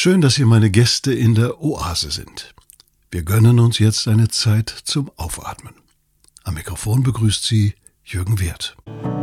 Schön, dass Sie meine Gäste in der Oase sind. Wir gönnen uns jetzt eine Zeit zum Aufatmen. Am Mikrofon begrüßt Sie Jürgen Wirth.